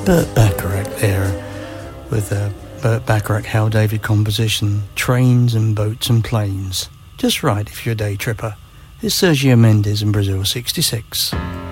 Burt Bacharach there with a Burt Bacharach Hal David composition, Trains and Boats and Planes. Just right if you're a day tripper. It's Sergio Mendes in Brazil 66.